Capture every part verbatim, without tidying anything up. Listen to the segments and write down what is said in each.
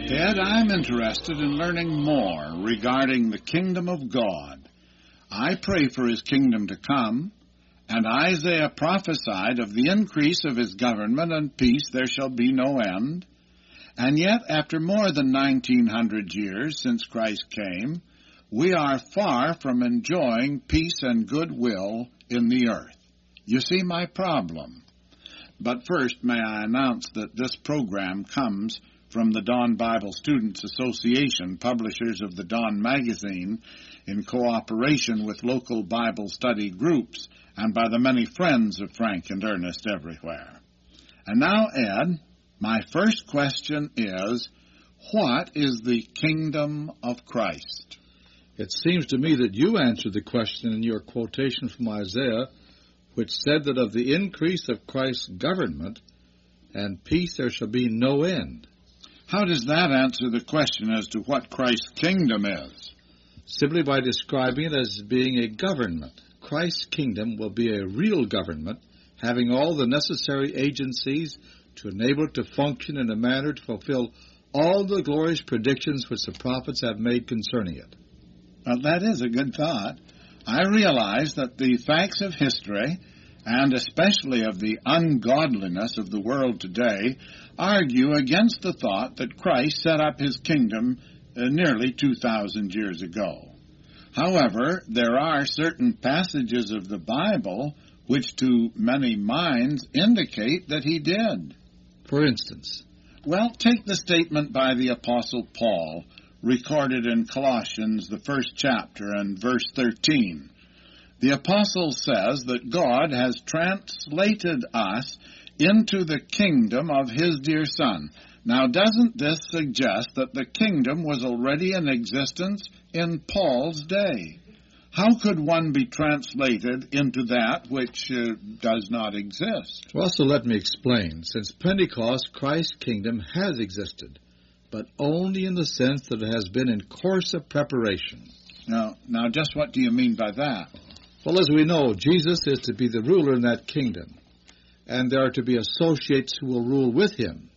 Ed, I'm interested in learning more regarding the kingdom of God. I pray for his kingdom to come, and Isaiah prophesied of the increase of his government and peace there shall be no end. And yet, after more than nineteen hundred years since Christ came, we are far from enjoying peace and goodwill in the earth. You see my problem. But first, may I announce that this program comes from the Dawn Bible Students Association, publishers of the Dawn magazine, in cooperation with local Bible study groups and by the many friends of Frank and Ernest everywhere. And now, Ed, my first question is, what is the kingdom of Christ? It seems to me that you answered the question in your quotation from Isaiah, which said that of the increase of Christ's government and peace there shall be no end. How does that answer the question as to what Christ's kingdom is? Simply by describing it as being a government. Christ's kingdom will be a real government, having all the necessary agencies to enable it to function in a manner to fulfill all the glorious predictions which the prophets have made concerning it. Well, that is a good thought. I realize that the facts of history, and especially of the ungodliness of the world today, argue against the thought that Christ set up his kingdom uh, nearly two thousand years ago. However, there are certain passages of the Bible which to many minds indicate that he did. For instance? Well, take the statement by the Apostle Paul, recorded in Colossians, the first chapter, and verse thirteen. The Apostle says that God has translated us into the kingdom of his dear Son. Now, doesn't this suggest that the kingdom was already in existence in Paul's day? How could one be translated into that which uh, does not exist? Well, so let me explain. Since Pentecost, Christ's kingdom has existed, but only in the sense that it has been in course of preparation. Now, now, just what do you mean by that? Well, as we know, Jesus is to be the ruler in that kingdom, and there are to be associates who will rule with him.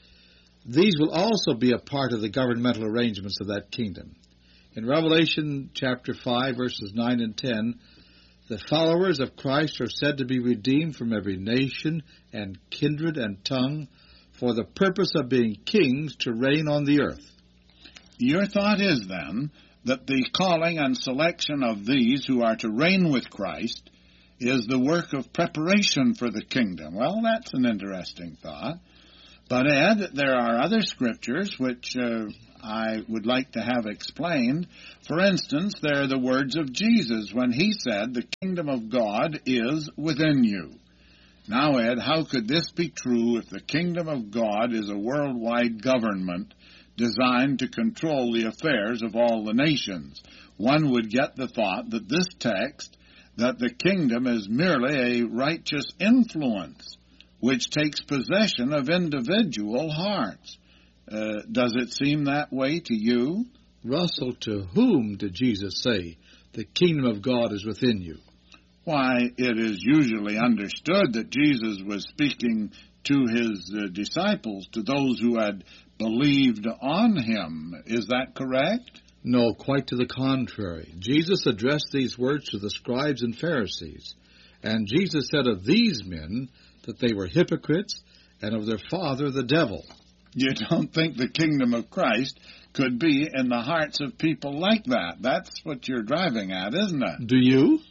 These will also be a part of the governmental arrangements of that kingdom. In Revelation chapter five, verses nine and ten, the followers of Christ are said to be redeemed from every nation and kindred and tongue for the purpose of being kings to reign on the earth. Your thought is, then, that the calling and selection of these who are to reign with Christ is the work of preparation for the kingdom. Well, that's an interesting thought. But, Ed, there are other scriptures which uh, I would like to have explained. For instance, there are the words of Jesus when he said, "The kingdom of God is within you." Now, Ed, how could this be true if the kingdom of God is a worldwide government designed to control the affairs of all the nations? One would get the thought that this text, that the kingdom is merely a righteous influence which takes possession of individual hearts. Uh, does it seem that way to you? Russell, to whom did Jesus say, "The kingdom of God is within you"? Why, it is usually understood that Jesus was speaking to his uh, disciples, to those who had believed on him. Is that correct? No, quite to the contrary. Jesus addressed these words to the scribes and Pharisees, and Jesus said of these men that they were hypocrites and of their father the devil. You don't think the kingdom of Christ could be in the hearts of people like that? That's what you're driving at, isn't it? Do you?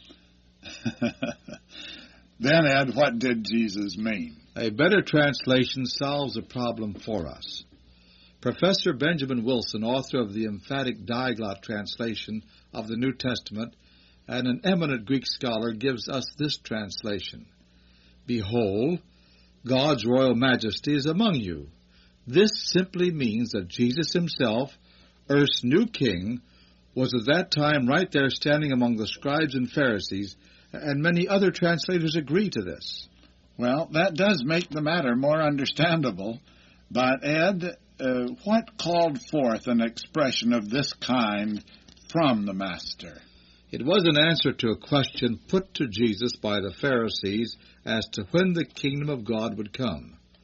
Then, Ed, what did Jesus mean? A better translation solves the problem for us. Professor Benjamin Wilson, author of the emphatic Diaglott translation of the New Testament, and an eminent Greek scholar, gives us this translation: "Behold, God's royal majesty is among you." This simply means that Jesus himself, earth's new king, was at that time right there standing among the scribes and Pharisees, and many other translators agree to this. Well, that does make the matter more understandable. But, Ed, uh, what called forth an expression of this kind from the Master? It was an answer to a question put to Jesus by the Pharisees as to when the kingdom of God would come.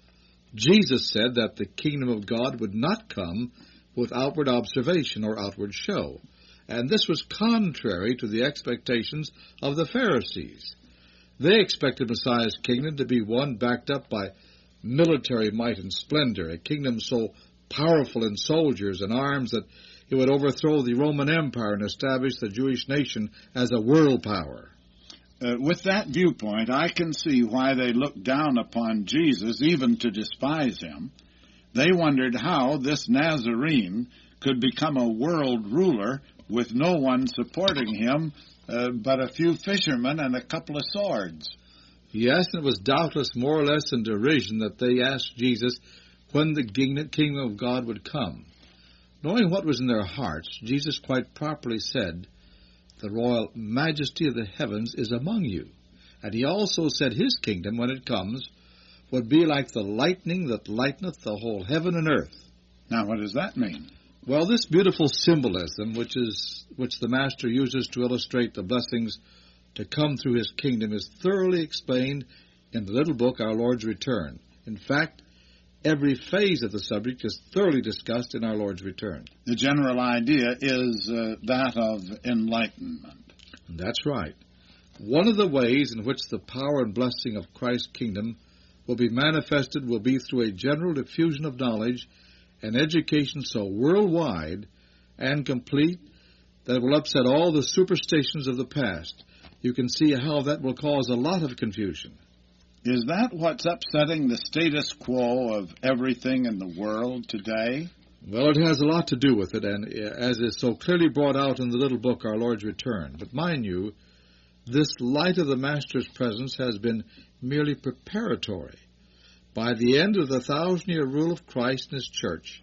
Jesus said that the kingdom of God would not come with outward observation or outward show, and this was contrary to the expectations of the Pharisees. They expected Messiah's kingdom to be one backed up by military might and splendor, a kingdom so powerful in soldiers and arms that it would overthrow the Roman Empire and establish the Jewish nation as a world power. Uh, with that viewpoint, I can see why they looked down upon Jesus, even to despise him. They wondered how this Nazarene could become a world ruler with no one supporting him uh, but a few fishermen and a couple of swords. Yes, it was doubtless more or less in derision that they asked Jesus when the kingdom of God would come. Knowing what was in their hearts, Jesus quite properly said, "The royal majesty of the heavens is among you." And he also said his kingdom, when it comes, would be like the lightning that lighteneth the whole heaven and earth. Now, what does that mean? Well, this beautiful symbolism, which is which the Master uses to illustrate the blessings to come through his kingdom, is thoroughly explained in the little book, Our Lord's Return. In fact, every phase of the subject is thoroughly discussed in Our Lord's Return. The general idea is uh, that of enlightenment. That's right. One of the ways in which the power and blessing of Christ's kingdom will be manifested will be through a general diffusion of knowledge and education so worldwide and complete that it will upset all the superstitions of the past. You can see how that will cause a lot of confusion. Is that what's upsetting the status quo of everything in the world today? Well, it has a lot to do with it, and as is so clearly brought out in the little book, Our Lord's Return. But mind you, this light of the Master's presence has been merely preparatory. By the end of the thousand-year rule of Christ and his church,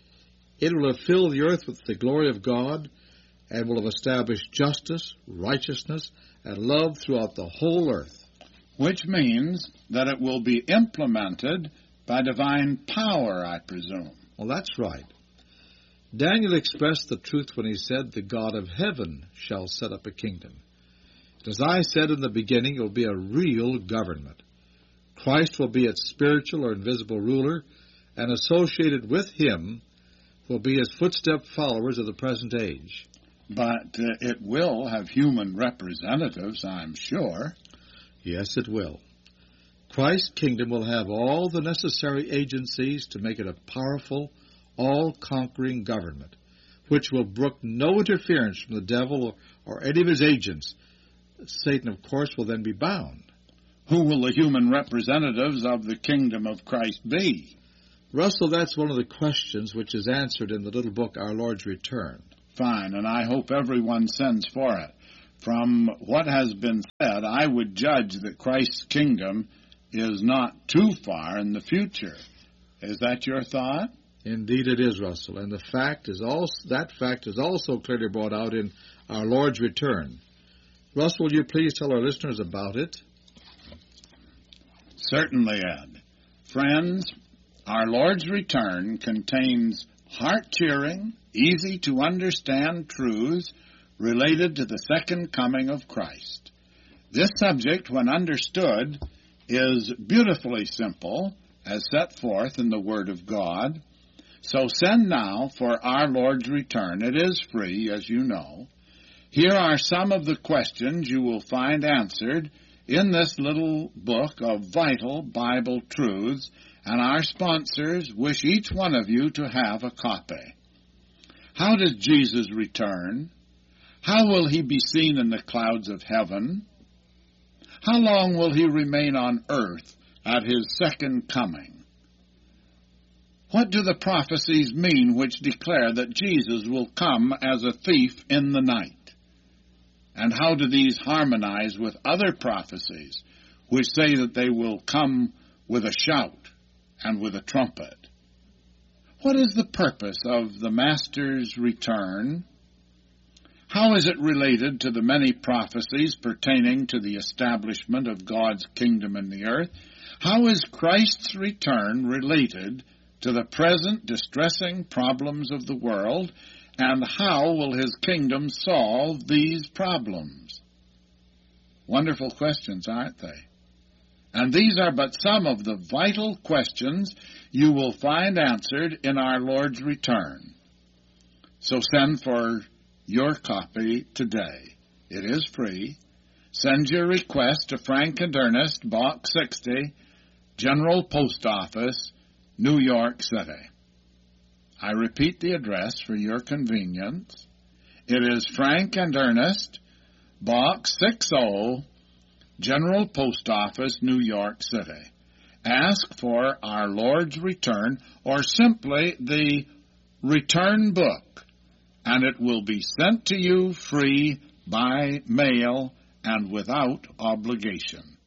it will have filled the earth with the glory of God and will have established justice, righteousness, and love throughout the whole earth. Which means that it will be implemented by divine power, I presume. Well, that's right. Daniel expressed the truth when he said, "The God of heaven shall set up a kingdom." As I said in the beginning, it will be a real government. Christ will be its spiritual or invisible ruler, and associated with him will be his footstep followers of the present age. But uh, it will have human representatives, I'm sure. Yes, it will. Christ's kingdom will have all the necessary agencies to make it a powerful, all-conquering government, which will brook no interference from the devil or, or any of his agents. Satan, of course, will then be bound. Who will the human representatives of the kingdom of Christ be? Russell, that's one of the questions which is answered in the little book, Our Lord's Return. Fine, and I hope everyone sends for it. From what has been said, I would judge that Christ's kingdom is not too far in the future. Is that your thought? Indeed it is, Russell, and the fact is also, that fact is also clearly brought out in Our Lord's Return. Russell, will you please tell our listeners about it? Certainly, Ed. Friends, Our Lord's Return contains heart-cheering, easy-to-understand truths related to the second coming of Christ. This subject, when understood, is beautifully simple, as set forth in the Word of God. So send now for Our Lord's Return. It is free, as you know. Here are some of the questions you will find answered in this little book of vital Bible truths, and our sponsors wish each one of you to have a copy. How does Jesus return? How will he be seen in the clouds of heaven? How long will he remain on earth at his second coming? What do the prophecies mean which declare that Jesus will come as a thief in the night? And how do these harmonize with other prophecies which say that they will come with a shout and with a trumpet? What is the purpose of the Master's return? How is it related to the many prophecies pertaining to the establishment of God's kingdom in the earth? How is Christ's return related to the present distressing problems of the world? And how will his kingdom solve these problems? Wonderful questions, aren't they? And these are but some of the vital questions you will find answered in our Lord's return. So send for your copy today. It is free. Send your request to Frank and Ernest, Box sixty, General Post Office, New York City. I repeat the address for your convenience. It is Frank and Ernest, Box sixty, General Post Office, New York City. Ask for Our Lord's Return, or simply the Return Book, and it will be sent to you free by mail and without obligation.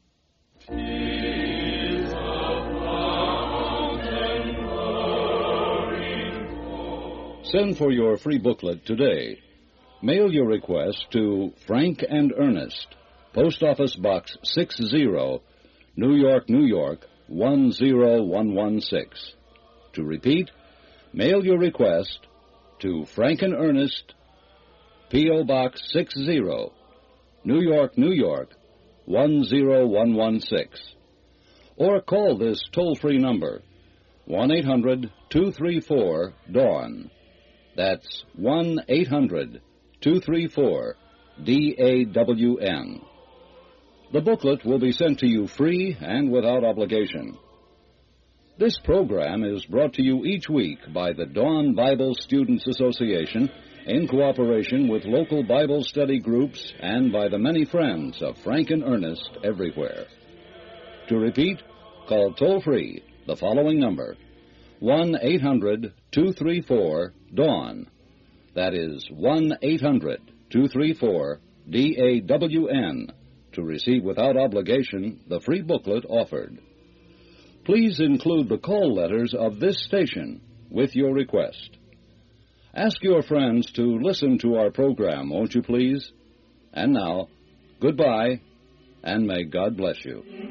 Send for your free booklet today. Mail your request to Frank and Ernest, Post Office Box sixty, New York, New York, one zero one one six. To repeat, mail your request to Frank and Ernest, P O. Box sixty, New York, New York, one zero one one six. Or call this toll-free number, one eight hundred two three four DAWN. That's one eight hundred two three four D A W N. The booklet will be sent to you free and without obligation. This program is brought to you each week by the Dawn Bible Students Association in cooperation with local Bible study groups and by the many friends of Frank and Ernest everywhere. To repeat, call toll-free the following number, one eight hundred two three four DAWN. That is one eight hundred two three four D A W N to receive without obligation the free booklet offered. Please include the call letters of this station with your request. Ask your friends to listen to our program, won't you please? And now, goodbye, and may God bless you.